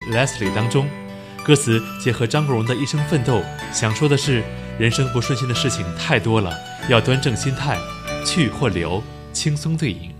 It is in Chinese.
Leslie 当中，歌词结合张国荣的一生奋斗，想说的是人生不顺心的事情太多了，要端正心态，去或留，轻松对饮。